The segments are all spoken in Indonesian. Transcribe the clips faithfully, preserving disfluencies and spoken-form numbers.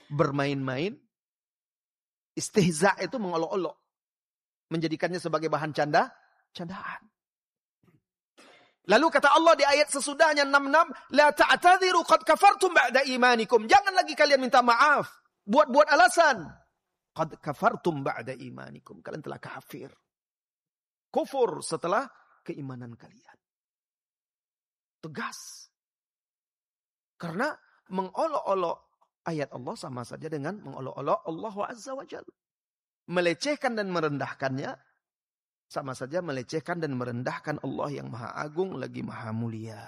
bermain-main, istihza itu mengolok-olok, menjadikannya sebagai bahan canda, candaan. Lalu kata Allah di ayat sesudahnya enam puluh enam, la ta'tadhiru qad kafartum ba'da imanikum. Jangan lagi kalian minta maaf, buat-buat alasan. Qad kafartum ba'da imanikum. Kalian telah kafir. Kufur setelah keimanan kalian. Tegas. Karena mengolok-olok ayat Allah sama saja dengan mengolok-olok Allah Azza wa Jalla. Melecehkan dan merendahkannya sama saja melecehkan dan merendahkan Allah yang Maha Agung lagi Maha Mulia.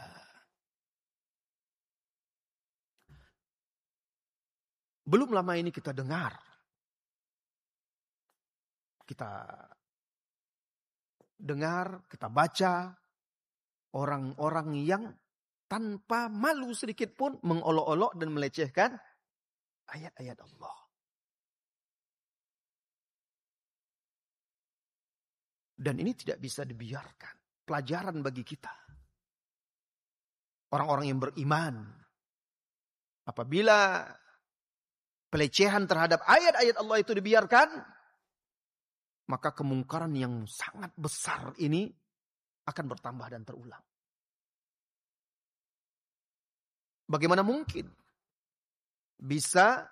Belum lama ini kita dengar, kita dengar, kita baca orang-orang yang tanpa malu sedikit pun mengolok-olok dan melecehkan ayat-ayat Allah. Dan ini tidak bisa dibiarkan. Pelajaran bagi kita. Orang-orang yang beriman. Apabila pelecehan terhadap ayat-ayat Allah itu dibiarkan, maka kemungkaran yang sangat besar ini akan bertambah dan terulang. Bagaimana mungkin bisa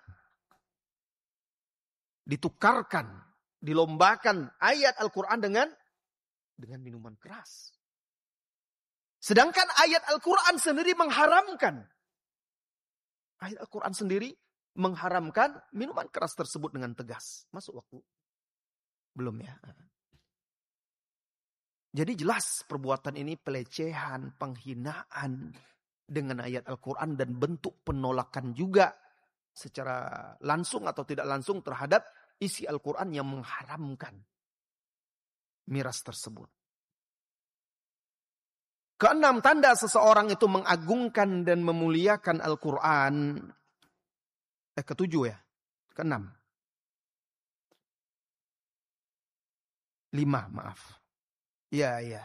ditukarkan, dilombakan ayat Al-Quran dengan dengan minuman keras. Sedangkan ayat Al-Quran sendiri mengharamkan. Ayat Al-Quran sendiri mengharamkan minuman keras tersebut dengan tegas. Masuk waktu? Belum ya? Jadi jelas perbuatan ini pelecehan, penghinaan dengan ayat Al-Quran dan bentuk penolakan juga secara langsung atau tidak langsung terhadap isi Al-Quran yang mengharamkan miras tersebut. Keenam, tanda seseorang itu mengagungkan dan memuliakan Al-Quran. Eh, ketujuh ya? Keenam. Lima, maaf. Ya, ya.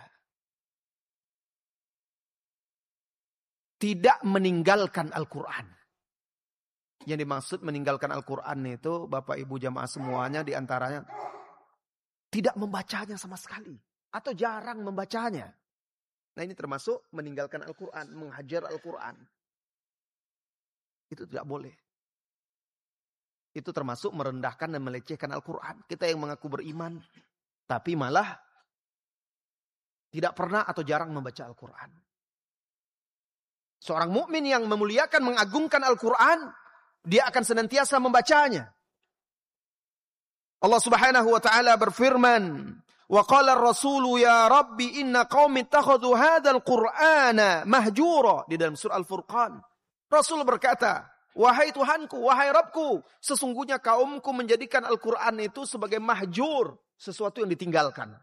Tidak meninggalkan Al-Quran. Yang dimaksud meninggalkan Al-Quran itu, Bapak Ibu jamaah semuanya diantaranya tidak membacanya sama sekali. Atau jarang membacanya. Nah ini termasuk meninggalkan Al-Quran, menghajar Al-Quran. Itu tidak boleh. Itu termasuk merendahkan dan melecehkan Al-Quran. Kita yang mengaku beriman, tapi malah tidak pernah atau jarang membaca Al-Quran. Seorang mukmin yang memuliakan, mengagungkan Al-Quran, dia akan senantiasa membacanya. Allah Subhanahu wa taala berfirman, wa qala ar-rasulu ya rabbi inna qaumi ittakhadhu hadzal qur'ana mahjura, di dalam surah Al-Furqan. Rasul berkata, wahai Tuhanku, wahai Rabbku, sesungguhnya kaumku menjadikan Al-Qur'an itu sebagai mahjur, sesuatu yang ditinggalkan.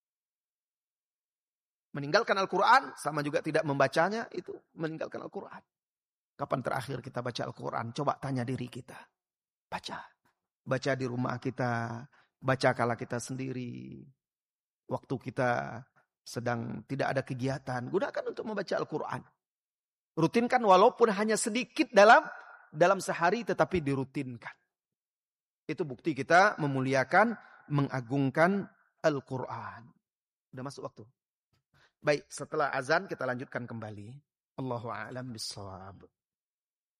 Meninggalkan Al-Quran sama juga tidak membacanya, itu meninggalkan Al-Quran. Kapan terakhir kita baca Al-Quran? Coba tanya diri kita. Baca. Baca di rumah kita. Baca kala kita sendiri. Waktu kita sedang tidak ada kegiatan. Gunakan untuk membaca Al-Quran. Rutinkan walaupun hanya sedikit dalam dalam sehari, tetapi dirutinkan. Itu bukti kita memuliakan, mengagungkan Al-Quran. Udah masuk waktu. Baik, setelah azan kita lanjutkan kembali. Allahu a'lam bishawab.